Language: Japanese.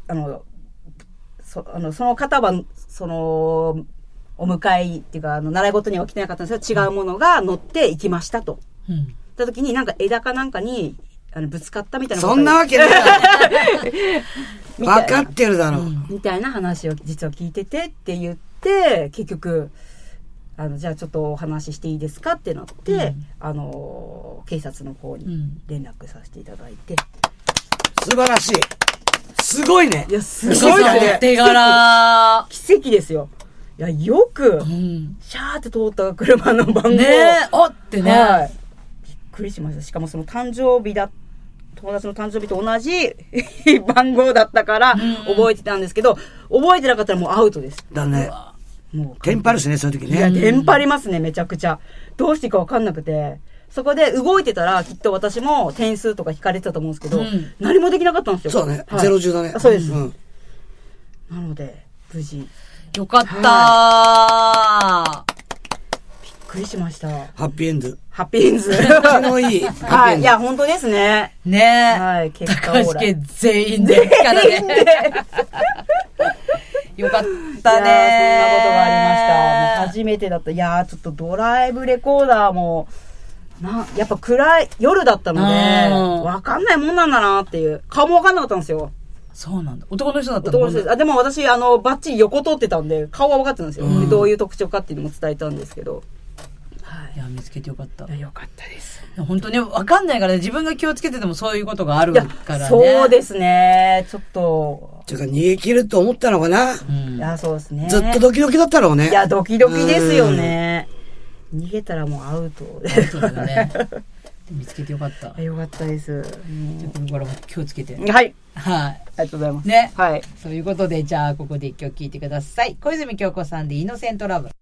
その方は、お迎えっていうか、習い事には来てなかったんですけど、違うものが乗って行きましたと。うん。た時になんか枝かなんかに、ぶつかったみたいな。 そんなわけない。分かってるだろう。 みたいな話を実は聞いててって言って、結局、じゃあちょっとお話ししていいですかってなって、警察の方に連絡させていただいて。 素晴らしい。すごいね。 いや、すごいね。 手柄。 奇跡ですよ。いや、よく、シャーって通った車の番号。 ねえ、おってね。はい。 びっくりしました。しかもその友達の誕生日と同じ番号だったから覚えてたんですけど、覚えてなかったらもうアウトです。 だね。もうテンパるしね、そういう時ね。 いや、テンパりますね、めちゃくちゃ。どうしていいか分かんなくて。そこで動いてたら、きっと私も点数とか引かれてたと思うんですけど、何もできなかったんですよ。 そうね。ゼロ10だね。 そうです。なので、無事。 よかったびっくりしました。 ハッピーエンド。 ハッピーエンド。 口のいい。 はい。いや、本当ですね。 ねえ。 はい。結果オーラ。 高橋家全員で。よかったね。 そんなことがありました。もう初めてだった。いやー、ちょっとドライブレコーダーも、やっぱ暗い、夜だったので、わかんないもんなんだなっていう。顔もわかんなかったんですよ。 そうなんだ。男の人だったの？ 男の人です。でも私、バッチリ横通ってたんで、顔は分かってたんですよ。どういう特徴かっていうのも伝えたんですけど。 はい。いや、見つけてよかった。 いや、よかったです。 本当にわかんないからね、自分が気をつけててもそういうことがあるからね。 そうですね。ちょっと。 ちょっと逃げ切ると思ったのかな。 いや、そうですね。 ずっとドキドキだったろうね。 いや、ドキドキですよね。逃げたらもうアウトで。 アウトだね。見つけてよかった。 よかったです。 じゃあこれからも気をつけて。 はい。 はい。 ありがとうございます。 ね。 はい。 そういうことで、じゃあここで一曲聴いてください。小泉京子さんでイノセントラブ。